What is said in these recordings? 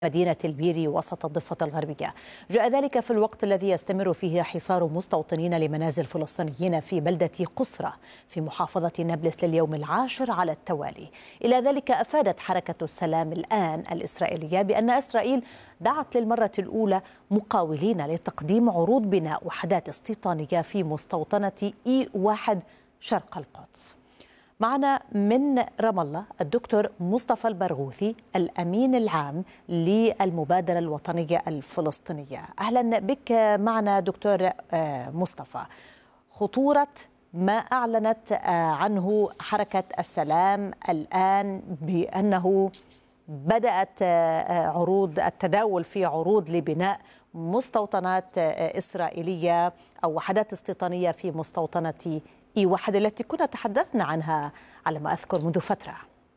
مدينة البيري وسط الضفة الغربية. جاء ذلك في الوقت الذي يستمر فيه حصار مستوطنين لمنازل فلسطينيين في بلدة قسرة في محافظة نابلس لليوم العاشر على التوالي. إلى ذلك أفادت حركة السلام الآن الإسرائيلية بأن إسرائيل دعت للمرة الأولى مقاولين لتقديم عروض بناء وحدات استيطانية في مستوطنة E1 شرق القدس. معنا من رام الله الدكتور مصطفى البرغوثي الأمين العام للمبادرة الوطنية الفلسطينية. أهلا بك معنا دكتور مصطفى. خطورة ما أعلنت عنه حركة السلام الآن بأنه بدأت عروض التداول في عروض لبناء مستوطنات إسرائيلية أو وحدات استيطانية في مستوطنة E1 التي كنا تحدثنا عنها على ما أذكر منذ فترة.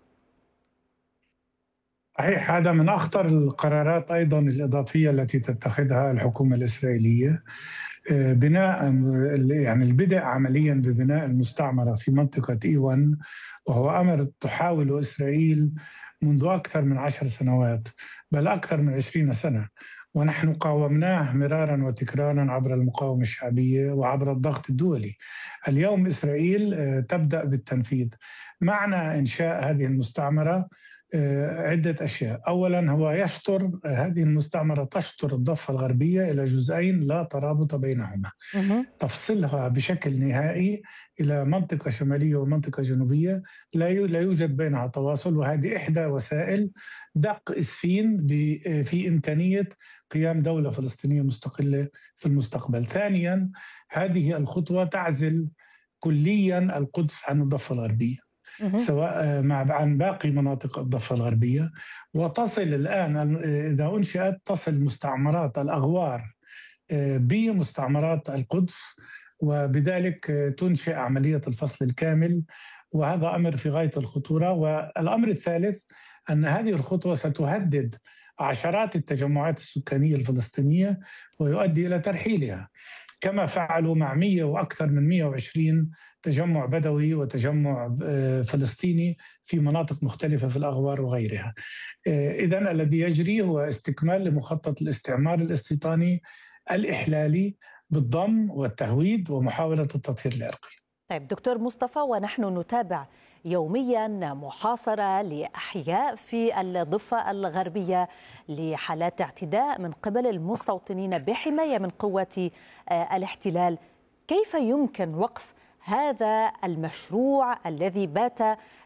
صحيح، هذا من أخطر القرارات أيضا الإضافية التي تتخذها الحكومة الإسرائيلية، بناء يعني البدء عمليا ببناء المستعمرة في منطقة E1، وهو أمر تحاول إسرائيل منذ أكثر من 10 سنوات، بل أكثر من 20 سنة، ونحن قاومناه مرارا وتكرارا عبر المقاومة الشعبية وعبر الضغط الدولي. اليوم إسرائيل تبدأ بالتنفيذ. معنى إنشاء هذه المستعمرة عدة أشياء. أولا، هو يشطر هذه المستعمرة تشطر الضفة الغربية إلى جزئين لا ترابط بينهما، تفصلها بشكل نهائي إلى منطقة شمالية ومنطقة جنوبية لا يوجد بينها تواصل، وهذه إحدى وسائل دق إسفين في إمكانية قيام دولة فلسطينية مستقلة في المستقبل. ثانيا، هذه الخطوة تعزل كليا القدس عن الضفة الغربية، سواء عن باقي مناطق الضفة الغربية، وتصل الآن إذا أنشئت تصل مستعمرات الأغوار بمستعمرات القدس، وبذلك تنشئ عملية الفصل الكامل، وهذا أمر في غاية الخطورة. والأمر الثالث أن هذه الخطوة ستهدد عشرات التجمعات السكانية الفلسطينية ويؤدي إلى ترحيلها، كما فعلوا مع 100 وأكثر من 120 تجمع بدوي وتجمع فلسطيني في مناطق مختلفة في الأغوار وغيرها. إذن الذي يجري هو استكمال لمخطط الاستعمار الاستيطاني الإحلالي بالضم والتهويد ومحاولة التطهير العرقي. طيب دكتور مصطفى، ونحن نتابع يوميا محاصرة لأحياء في الضفة الغربية لحالات اعتداء من قبل المستوطنين بحماية من قوات الاحتلال. كيف يمكن وقف هذا المشروع الذي بات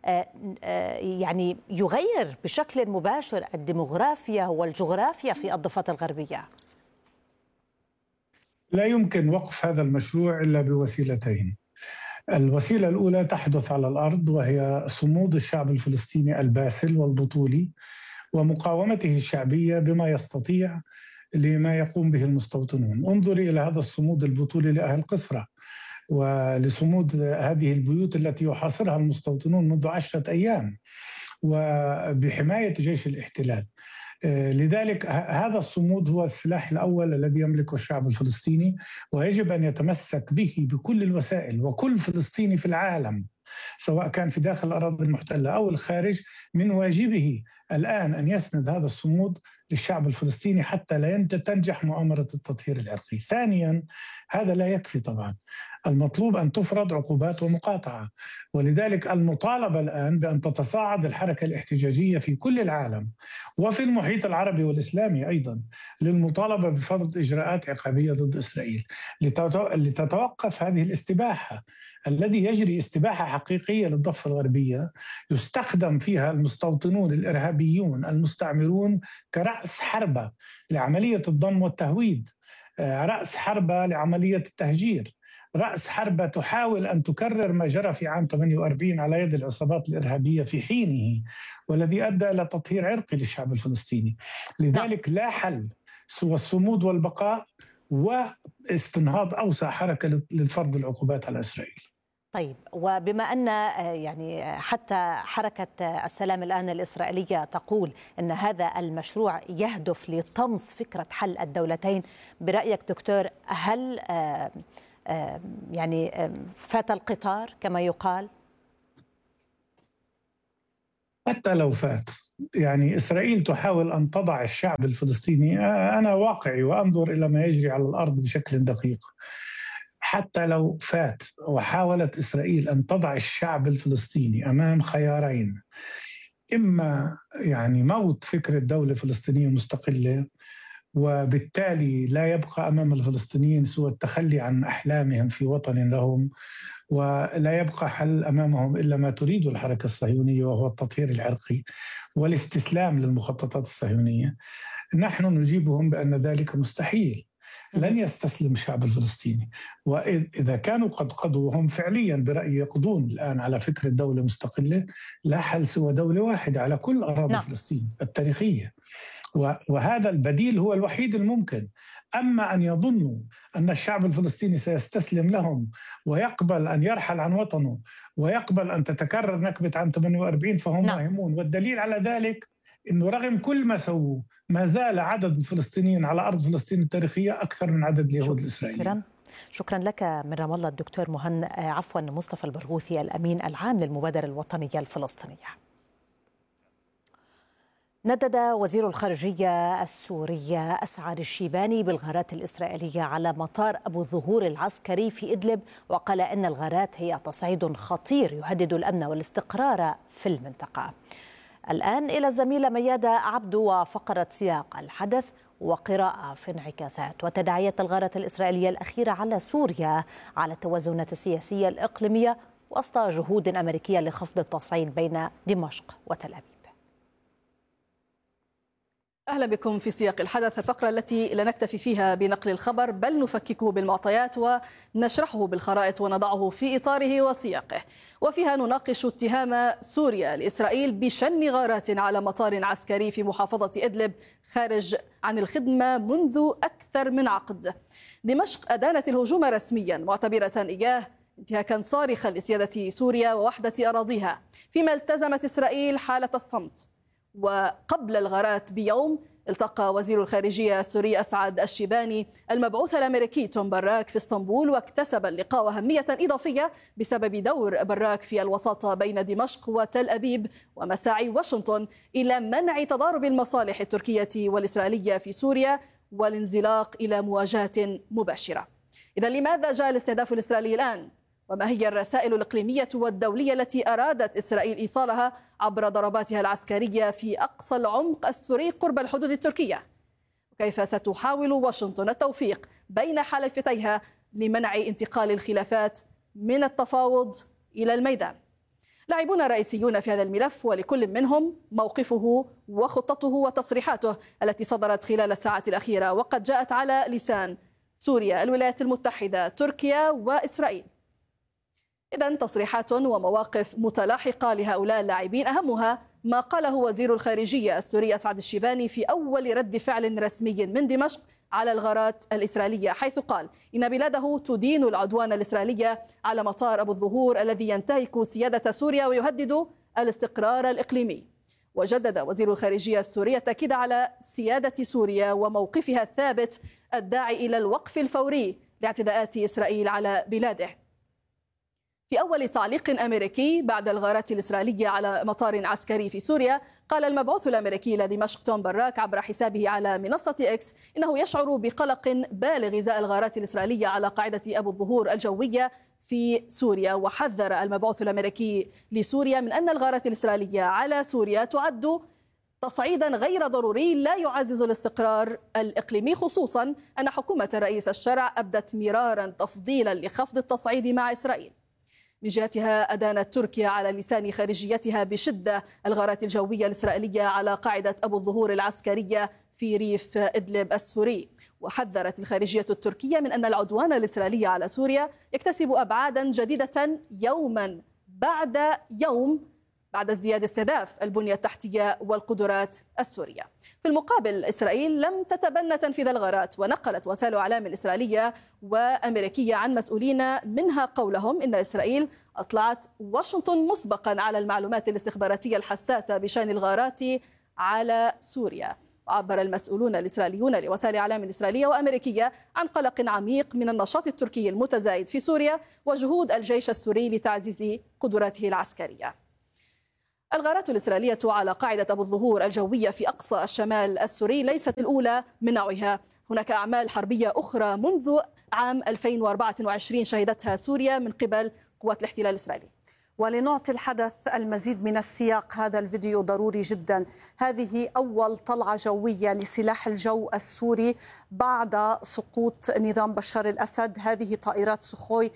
يعني يغير بشكل مباشر الديموغرافيا والجغرافيا في الضفة الغربية؟ لا يمكن وقف هذا المشروع إلا بوسيلتين. الوسيلة الأولى تحدث على الأرض، وهي صمود الشعب الفلسطيني الباسل والبطولي ومقاومته الشعبية بما يستطيع لما يقوم به المستوطنون. انظري إلى هذا الصمود البطولي لأهل قسرة، ولصمود هذه البيوت التي يحاصرها المستوطنون منذ 10 أيام وبحماية جيش الاحتلال. لذلك هذا الصمود هو السلاح الأول الذي يملكه الشعب الفلسطيني، ويجب أن يتمسك به بكل الوسائل، وكل فلسطيني في العالم سواء كان في داخل الأراضي المحتلة أو الخارج من واجبه الآن أن يسند هذا الصمود للشعب الفلسطيني حتى لا تنجح مؤامرة التطهير العرقي. ثانيا، هذا لا يكفي طبعا، المطلوب أن تفرض عقوبات ومقاطعة، ولذلك المطالبة الآن بأن تتصاعد الحركة الاحتجاجية في كل العالم وفي المحيط العربي والإسلامي أيضا للمطالبة بفرض إجراءات عقابية ضد إسرائيل لتتوقف هذه الاستباحة. الذي يجري استباحة حقيقية للضفة الغربية يستخدم فيها المستوطنون الإرهابيون المستعمرون كرأس حربة لعملية الضم والتهويد، رأس حربة لعملية التهجير، رأس حربة تحاول أن تكرر ما جرى في عام 48 على يد العصابات الإرهابية في حينه، والذي أدى إلى تطهير عرقي للشعب الفلسطيني. لذلك لا حل سوى الصمود والبقاء واستنهاض أوسع حركة للفرض العقوبات على إسرائيل. طيب، وبما أن يعني حتى حركة السلام الآن الإسرائيلية تقول أن هذا المشروع يهدف لطمس فكرة حل الدولتين، برأيك دكتور هل يعني فات القطار كما يقال؟ حتى لو فات يعني إسرائيل تحاول أن تضع الشعب الفلسطيني، أنا واقعي وأنظر إلى ما يجري على الأرض بشكل دقيق. حتى لو فات وحاولت إسرائيل أن تضع الشعب الفلسطيني أمام خيارين، إما يعني موت فكرة دولة فلسطينية مستقلة، وبالتالي لا يبقى أمام الفلسطينيين سوى التخلي عن أحلامهم في وطن لهم، ولا يبقى حل أمامهم إلا ما تريد الحركة الصهيونية، وهو التطهير العرقي والاستسلام للمخططات الصهيونية. نحن نجيبهم بأن ذلك مستحيل، لن يستسلم الشعب الفلسطيني. وإذا كانوا قد قضوا، هم فعليا برأيي يقضون الآن على فكرة دولة مستقلة، لا حل سوى دولة واحدة على كل أراضي فلسطين التاريخية، وهذا البديل هو الوحيد الممكن. أما أن يظنوا أن الشعب الفلسطيني سيستسلم لهم ويقبل أن يرحل عن وطنه ويقبل أن تتكرر نكبة عام 48، فهم واهمون. والدليل على ذلك أنه رغم كل ما سووا، ما زال عدد الفلسطينيين على أرض فلسطين التاريخية أكثر من عدد اليهود الإسرائيليين. شكرا لك من رام الله الدكتور مصطفى البرغوثي، الأمين العام للمبادرة الوطنية الفلسطينية. ندد وزير الخارجية السوري أسعد الشيباني بالغارات الإسرائيلية على مطار أبو الظهور العسكري في إدلب، وقال إن الغارات هي تصعيد خطير يهدد الأمن والاستقرار في المنطقة. الآن إلى الزميلة ميادة عبدو وفقرة سياق الحدث وقراءة في انعكاسات وتداعيات الغارات الإسرائيلية الأخيرة على سوريا على التوازنات السياسية الإقليمية وسط جهود أمريكية لخفض التصعيد بين دمشق وتل أبيب. أهلا بكم في سياق الحدث، الفقرة التي لا نكتفي فيها بنقل الخبر بل نفككه بالمعطيات ونشرحه بالخرائط ونضعه في إطاره وسياقه، وفيها نناقش اتهام سوريا لإسرائيل بشن غارات على مطار عسكري في محافظة إدلب خارج عن الخدمة منذ أكثر من عقد. دمشق أدانت الهجوم رسميا معتبرة إياه انتهاكا صارخا لسيادة سوريا ووحدة أراضيها، فيما التزمت إسرائيل حالة الصمت. وقبل الغارات بيوم التقى وزير الخارجية السوري أسعد الشيباني المبعوث الأمريكي توم براك في اسطنبول، واكتسب اللقاء أهمية إضافية بسبب دور براك في الوساطة بين دمشق وتل أبيب ومساعي واشنطن إلى منع تضارب المصالح التركية والإسرائيلية في سوريا والانزلاق إلى مواجهة مباشرة. إذا لماذا جاء الاستهداف الإسرائيلي الآن؟ وما هي الرسائل الإقليمية والدولية التي أرادت إسرائيل إيصالها عبر ضرباتها العسكرية في أقصى العمق السوري قرب الحدود التركية؟ وكيف ستحاول واشنطن التوفيق بين حليفتيها لمنع انتقال الخلافات من التفاوض إلى الميدان؟ لاعبون رئيسيون في هذا الملف، ولكل منهم موقفه وخطته وتصريحاته التي صدرت خلال الساعات الأخيرة، وقد جاءت على لسان سوريا، الولايات المتحدة، تركيا وإسرائيل. إذن تصريحات ومواقف متلاحقة لهؤلاء اللاعبين، أهمها ما قاله وزير الخارجية السوري أسعد الشيباني في أول رد فعل رسمي من دمشق على الغارات الإسرائيلية، حيث قال إن بلاده تدين العدوان الإسرائيلي على مطار أبو الظهور الذي ينتهك سيادة سوريا ويهدد الاستقرار الإقليمي. وجدد وزير الخارجية السوري التأكيد على سيادة سوريا وموقفها الثابت الداعي إلى الوقف الفوري لاعتداءات إسرائيل على بلاده. في أول تعليق أمريكي بعد الغارات الإسرائيلية على مطار عسكري في سوريا، قال المبعوث الأمريكي لدمشق توم براك عبر حسابه على منصة إكس إنه يشعر بقلق بالغ إزاء الغارات الإسرائيلية على قاعدة أبو الظهور الجوية في سوريا. وحذر المبعوث الأمريكي لسوريا من أن الغارات الإسرائيلية على سوريا تعد تصعيدا غير ضروري لا يعزز الاستقرار الإقليمي، خصوصا أن حكومة رئيس الشرع أبدت مرارا تفضيلا لخفض التصعيد مع إسرائيل. من جهتها أدانت تركيا على لسان خارجيتها بشدة الغارات الجوية الإسرائيلية على قاعدة أبو الظهور العسكرية في ريف إدلب السوري. وحذرت الخارجية التركية من أن العدوان الإسرائيلي على سوريا يكتسب أبعادا جديدة يوما بعد يوم بعد ازدياد استهداف البنية التحتية والقدرات السورية. في المقابل إسرائيل لم تتبنى تنفيذ الغارات، ونقلت وسائل الإعلام الإسرائيلية وأمريكية عن مسؤولين منها قولهم إن إسرائيل أطلعت واشنطن مسبقا على المعلومات الاستخباراتية الحساسة بشأن الغارات على سوريا. وعبر المسؤولون الإسرائيليون لوسائل الإعلام الإسرائيلية وأمريكية عن قلق عميق من النشاط التركي المتزايد في سوريا وجهود الجيش السوري لتعزيز قدراته العسكرية. الغارات الإسرائيلية على قاعدة أبو الظهور الجوية في أقصى الشمال السوري ليست الأولى من نوعها. هناك أعمال حربية أخرى منذ عام 2024 شهدتها سوريا من قبل قوات الاحتلال الإسرائيلي. ولنعطي الحدث المزيد من السياق، هذا الفيديو ضروري جدا. هذه أول طلعة جوية لسلاح الجو السوري بعد سقوط نظام بشار الأسد. هذه طائرات سخوي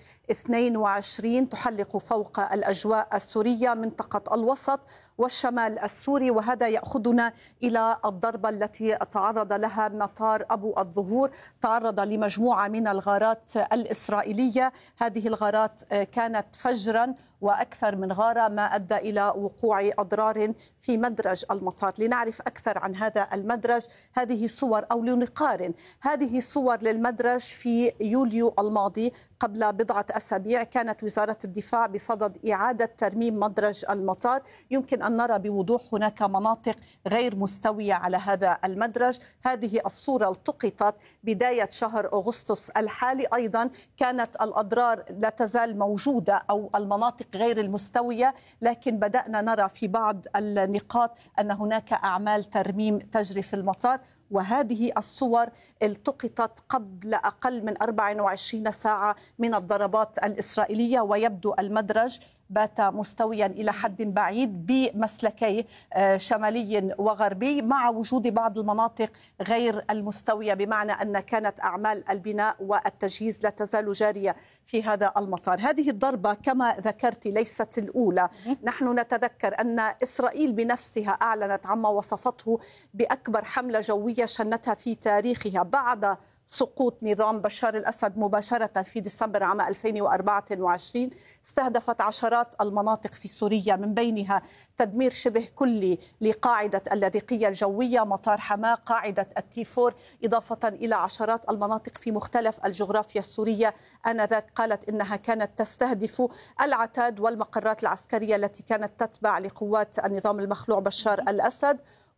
22 تحلق فوق الأجواء السورية منطقة الوسط والشمال السوري، وهذا يأخذنا إلى الضربة التي تعرض لها مطار أبو الظهور. تعرض لمجموعة من الغارات الإسرائيلية. هذه الغارات كانت فجرا وأكثر من غارة، ما أدى إلى وقوع أضرار في مدرج المطار. لنعرف أكثر عن هذا المدرج، هذه صور أو لنقارن هذه صور للمدرج في يوليو الماضي. قبل بضعة أسابيع كانت وزارة الدفاع بصدد إعادة ترميم مدرج المطار. يمكن أن نرى بوضوح هناك مناطق غير مستوية على هذا المدرج. هذه الصورة التقطت بداية شهر أغسطس الحالي. أيضا كانت الأضرار لا تزال موجودة أو المناطق غير المستوية، لكن بدأنا نرى في بعض النقاط أن هناك أعمال ترميم تجري في المطار. وهذه الصور التقطت قبل أقل من 24 ساعة من الضربات الإسرائيلية، ويبدو المدرج بات مستويا إلى حد بعيد بمسلكي شمالي وغربي، مع وجود بعض المناطق غير المستوية، بمعنى أن كانت أعمال البناء والتجهيز لا تزال جارية في هذا المطار. هذه الضربة كما ذكرت ليست الأولى. نحن نتذكر أن إسرائيل بنفسها أعلنت عما وصفته بأكبر حملة جوية شنتها في تاريخها بعد سقوط نظام بشار الأسد مباشرة في ديسمبر عام 2024. استهدفت عشرات المناطق في سوريا، من بينها تدمير شبه كلي لقاعدة اللاذقية الجوية، مطار حماة، قاعدة التيفور، إضافة إلى عشرات المناطق في مختلف الجغرافيا السورية. آنذاك قالت إنها كانت تستهدف العتاد والمقرات العسكرية التي كانت تتبع لقوات النظام المخلوع بشار الأسد.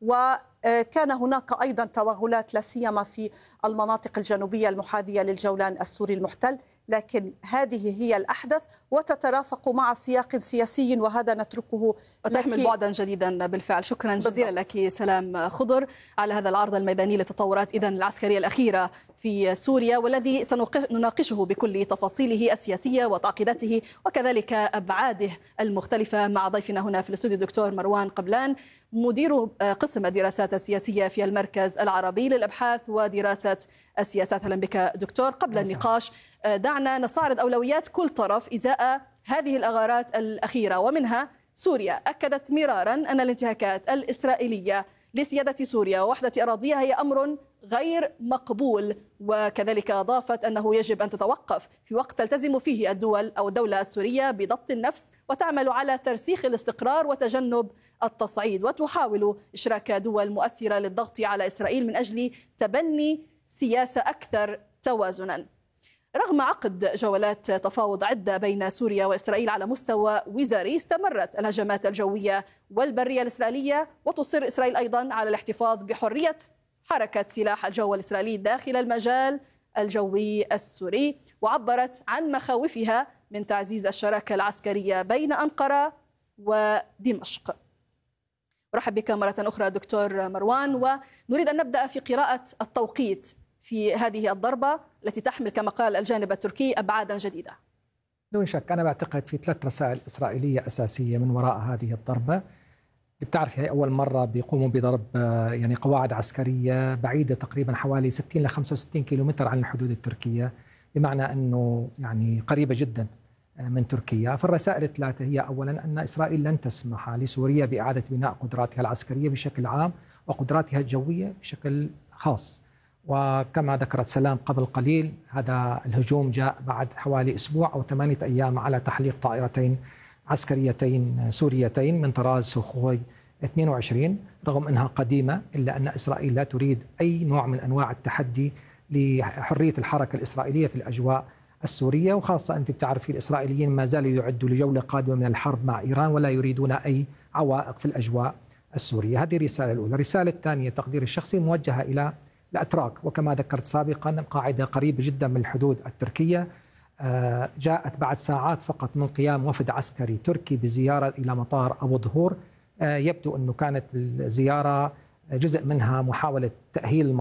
وكان هناك أيضا توغلات لا سيما في المناطق الجنوبية المحاذية للجولان السوري المحتل. لكن هذه هي الأحدث وتترافق مع سياق سياسي، وهذا نتركه وتحمل بعدا جديدا بالفعل. شكرا جزيلا لك سلام خضر على هذا العرض الميداني للتطورات إذن العسكرية الأخيرة في سوريا، والذي سنناقشه بكل تفاصيله السياسية وتعقيداته وكذلك أبعاده المختلفة مع ضيفنا هنا في الاستوديو الدكتور مروان قبلان، مدير قسم الدراسات السياسية في المركز العربي للأبحاث ودراسة السياسات. أهلا بك دكتور. قبل النقاش دعنا نستعرض أولويات كل طرف إزاء هذه الغارات الأخيرة، ومنها سوريا أكدت مرارا أن الانتهاكات الإسرائيلية لسيادة سوريا ووحدة أراضيها هي أمر غير مقبول، وكذلك أضافت أنه يجب أن تتوقف في وقت تلتزم فيه الدولة السورية بضبط النفس وتعمل على ترسيخ الاستقرار وتجنب التصعيد، وتحاول إشراك دول مؤثرة للضغط على إسرائيل من أجل تبني سياسة أكثر توازنا. رغم عقد جولات تفاوض عدة بين سوريا وإسرائيل على مستوى وزاري، استمرت الهجمات الجوية والبرية الإسرائيلية، وتصر إسرائيل أيضا على الاحتفاظ بحرية حركة سلاح الجو الإسرائيلي داخل المجال الجوي السوري، وعبرت عن مخاوفها من تعزيز الشراكة العسكرية بين أنقرة ودمشق. أرحب بك مرة أخرى دكتور مروان، ونريد أن نبدأ في قراءة التوقيت في هذه الضربة التي تحمل كما قال الجانب التركي أبعادا جديدة. دون شك أنا بعتقد في 3 رسائل إسرائيلية أساسية من وراء هذه الضربة. بتعرف هي أول مرة بيقوموا بضرب يعني قواعد عسكرية بعيدة تقريبا حوالي 60 ل 65 كيلومتر عن الحدود التركية، بمعنى أنه يعني قريبة جدا من تركيا. فالرسائل الثلاثة هي أولا أن إسرائيل لن تسمح لسوريا بإعادة بناء قدراتها العسكرية بشكل عام وقدراتها الجوية بشكل خاص. وكما ذكرت سلام قبل قليل، هذا الهجوم جاء بعد حوالي أسبوع أو 8 أيام على تحليق طائرتين عسكريتين سوريتين من طراز سخوي 22. رغم أنها قديمة إلا أن إسرائيل لا تريد أي نوع من أنواع التحدي لحرية الحركة الإسرائيلية في الأجواء السورية، وخاصة أنت بتعرفي الإسرائيليين ما زالوا يعدوا لجولة قادمة من الحرب مع إيران ولا يريدون أي عوائق في الأجواء السورية. هذه الرسالة الأولى. الرسالة الثانية تقدير الشخصي موجهة إلى الأتراك، وكما ذكرت سابقا قاعدة قريبة جدا من الحدود التركية جاءت بعد ساعات فقط من قيام وفد عسكري تركي بزيارة إلى مطار أبو ظهور يبدو أنه كانت الزيارة جزء منها محاولة تأهيل